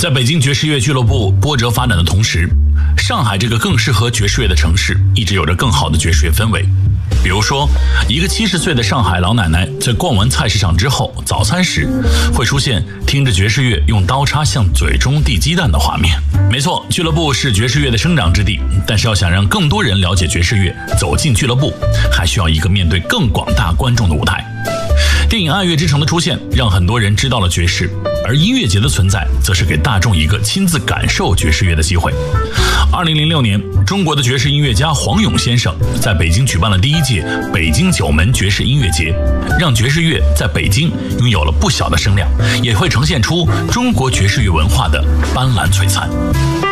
在北京爵士乐俱乐部波折发展的同时，上海这个更适合爵士乐的城市一直有着更好的爵士乐氛围。比如说，一个70岁的上海老奶奶在逛完菜市场之后，早餐时会出现听着爵士乐用刀叉向嘴中递鸡蛋的画面。没错，俱乐部是爵士乐的生长之地，但是要想让更多人了解爵士乐，走进俱乐部，还需要一个面对更广大观众的舞台。电影《爱乐之城》的出现，让很多人知道了爵士，而音乐节的存在，则是给大众一个亲自感受爵士乐的机会。2006年，中国的爵士音乐家黄勇先生在北京举办了第1届北京九门爵士音乐节，让爵士乐在北京拥有了不小的声量，也会呈现出中国爵士乐文化的斑斓璀璨。